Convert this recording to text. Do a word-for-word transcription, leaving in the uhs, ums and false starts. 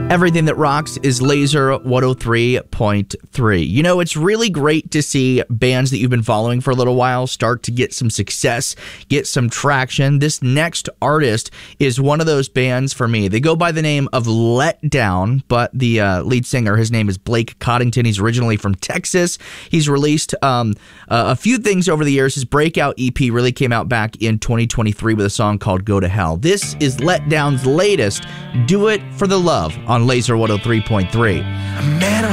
Everything that rocks is Laser one oh three point three. You know, it's really great to see bands that you've been following for a little while start to get some success, get some traction. This next artist is one of those bands for me. They go by the name of Let Down, but the uh, lead singer, his name is Blake Coddington. He's originally from Texas. He's released um, uh, a few things over the years. His breakout E P really came out back in twenty twenty-three with a song called Go to Hell. This is Let Down's latest, Do It for the Love, on Laser one oh three point three. Man,